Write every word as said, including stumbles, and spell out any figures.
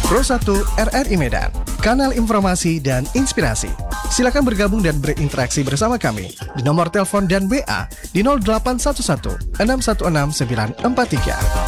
Pro satu R R I Medan, kanal informasi dan inspirasi. Silakan bergabung dan berinteraksi bersama kami di nomor telepon dan W A di nol delapan satu satu enam satu enam sembilan empat tiga.